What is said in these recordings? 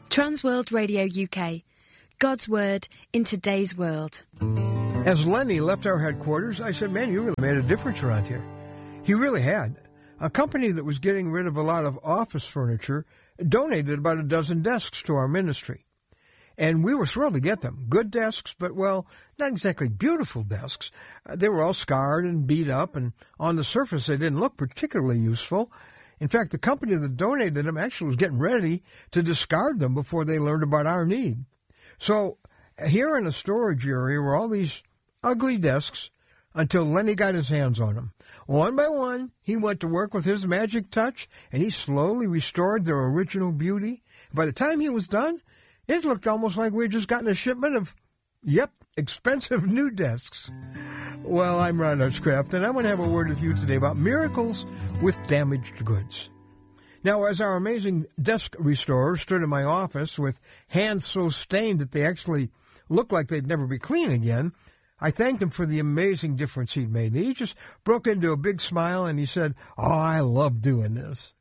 Transworld Radio UK. God's Word in today's world. As Lenny left our headquarters, I said, man, you really made a difference around here. He really had. A company that was getting rid of a lot of office furniture donated about a dozen desks to our ministry. And we were thrilled to get them. Good desks, but, well, not exactly beautiful desks. They were all scarred and beat up, and on the surface they didn't look particularly useful. In fact, the company that donated them actually was getting ready to discard them before they learned about our need. So here in a storage area were all these ugly desks until Lenny got his hands on them. One by one, he went to work with his magic touch, and he slowly restored their original beauty. By the time he was done, it looked almost like we had just gotten a shipment of, expensive new desks. Well, I'm Ron Hutchcraft, and I'm going to have a word with you today about miracles with damaged goods. Now, as our amazing desk restorer stood in my office with hands so stained that they actually looked like they'd never be clean again, I thanked him for the amazing difference he'd made. And he just broke into a big smile, and he said, "Oh, I love doing this."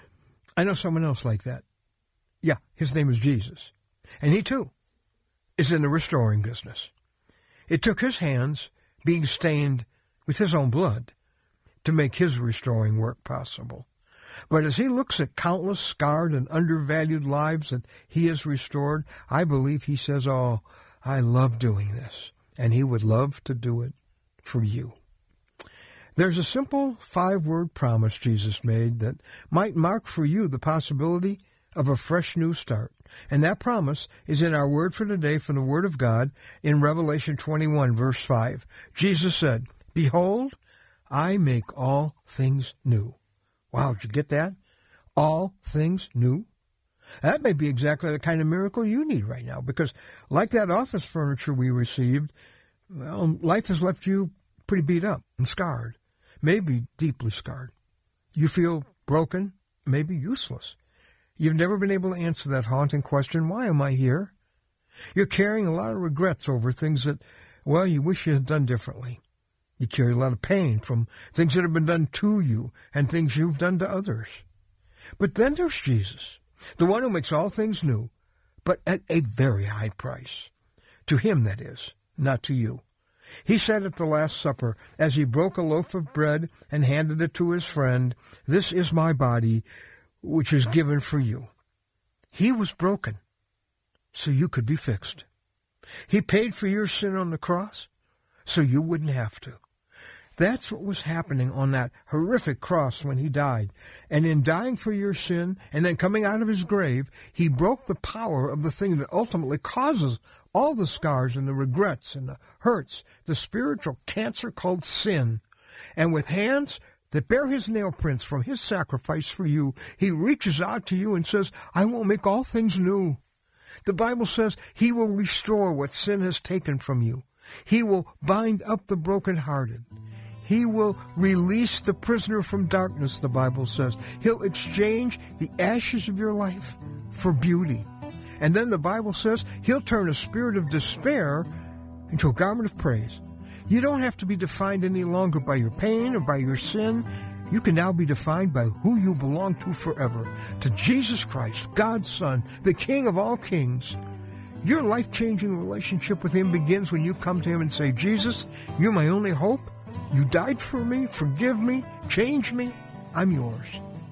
I know someone else like that. Yeah, his name is Jesus. And he, too, is in the restoring business. It took his hands being stained with his own blood to make his restoring work possible. But as he looks at countless scarred and undervalued lives that he has restored, I believe he says, "Oh, I love doing this." And he would love to do it for you. There's a simple 5-word promise Jesus made that might mark for you the possibility of a fresh new start. And that promise is in our word for today from the Word of God in Revelation 21, verse 5. Jesus said, "Behold, I make all things new." Wow, did you get that? All things new? That may be exactly the kind of miracle you need right now, because like that office furniture we received, well, life has left you pretty beat up and scarred, maybe deeply scarred. You feel broken, maybe useless. You've never been able to answer that haunting question, why am I here? You're carrying a lot of regrets over things that, well, you wish you had done differently. You carry a lot of pain from things that have been done to you and things you've done to others. But then there's Jesus, the one who makes all things new, but at a very high price. To him, that is, not to you. He said at the Last Supper, as he broke a loaf of bread and handed it to his friend, "This is my body, which is given for you." He was broken so you could be fixed. He paid for your sin on the cross so you wouldn't have to. That's what was happening on that horrific cross when he died. And in dying for your sin and then coming out of his grave, he broke the power of the thing that ultimately causes all the scars and the regrets and the hurts, the spiritual cancer called sin. And with hands that bear his nail prints from his sacrifice for you, he reaches out to you and says, "I will make all things new." The Bible says he will restore what sin has taken from you. He will bind up the brokenhearted. He will release the prisoner from darkness, the Bible says. He'll exchange the ashes of your life for beauty. And then the Bible says he'll turn a spirit of despair into a garment of praise. You don't have to be defined any longer by your pain or by your sin. You can now be defined by who you belong to forever, to Jesus Christ, God's Son, the King of all kings. Your life-changing relationship with him begins when you come to him and say, "Jesus, you're my only hope. You died for me. Forgive me. Change me. I'm yours."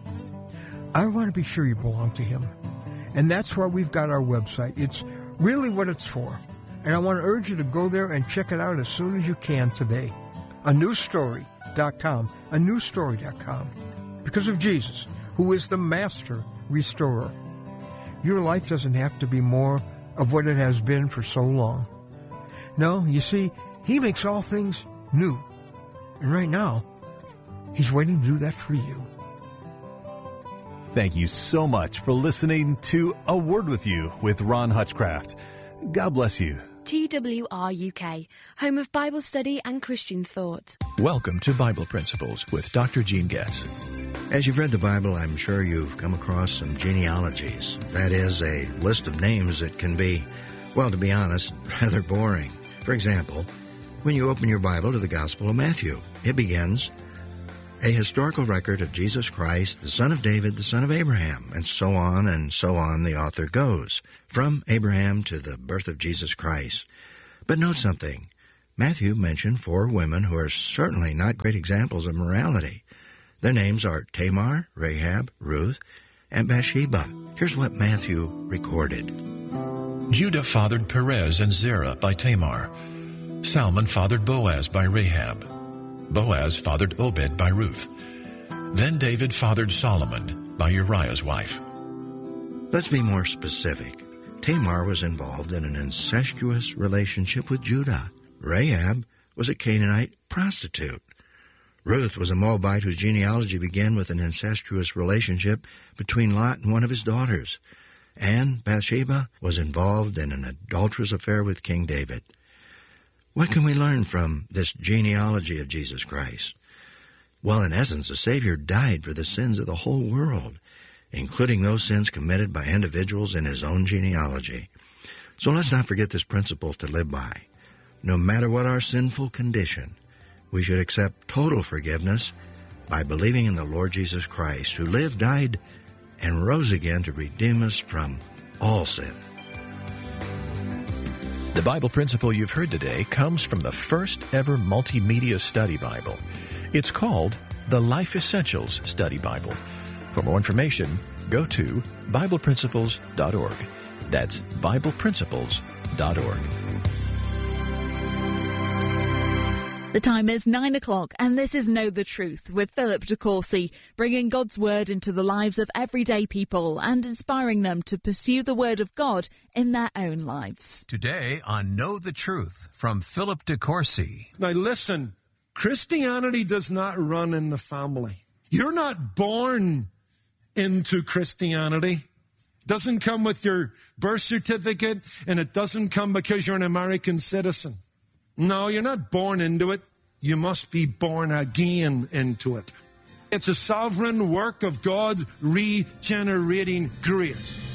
I want to be sure you belong to him. And that's why we've got our website. It's really what it's for. And I want to urge you to go there and check it out as soon as you can today. anewstory.com. anewstory.com. Because of Jesus, who is the master restorer. Your life doesn't have to be more of what it has been for so long. No, you see, he makes all things new. And right now, he's waiting to do that for you. Thank you so much for listening to A Word With You with Ron Hutchcraft. God bless you. TWR UK, home of Bible study and Christian thought. Welcome to Bible Principles with Dr. Gene Getz. As you've read the Bible, I'm sure you've come across some genealogies. That is, a list of names that can be, well, to be honest, rather boring. For example, when you open your Bible to the Gospel of Matthew, it begins, a historical record of Jesus Christ, the son of David, the son of Abraham, and so on the author goes, from Abraham to the birth of Jesus Christ. But note something. Matthew mentioned 4 women who are certainly not great examples of morality. Their names are Tamar, Rahab, Ruth, and Bathsheba. Here's what Matthew recorded. Judah fathered Perez and Zerah by Tamar. Salmon fathered Boaz by Rahab. Boaz fathered Obed by Ruth. Then David fathered Solomon by Uriah's wife. Let's be more specific. Tamar was involved in an incestuous relationship with Judah. Rahab was a Canaanite prostitute. Ruth was a Moabite whose genealogy began with an incestuous relationship between Lot and one of his daughters. And Bathsheba was involved in an adulterous affair with King David. What can we learn from this genealogy of Jesus Christ? Well, in essence, the Savior died for the sins of the whole world, including those sins committed by individuals in his own genealogy. So let's not forget this principle to live by. No matter what our sinful condition, we should accept total forgiveness by believing in the Lord Jesus Christ, who lived, died, and rose again to redeem us from all sin. The Bible principle you've heard today comes from the first ever multimedia study Bible. It's called the Life Essentials Study Bible. For more information, go to BiblePrinciples.org. That's BiblePrinciples.org. The time is 9 o'clock, and this is Know the Truth with Philip DeCourcy, bringing God's Word into the lives of everyday people and inspiring them to pursue the Word of God in their own lives. Today on Know the Truth from Philip DeCourcy. Now listen, Christianity does not run in the family. You're not born into Christianity. It doesn't come with your birth certificate, and it doesn't come because you're an American citizen. No, you're not born into it. You must be born again into it. It's a sovereign work of God's regenerating grace.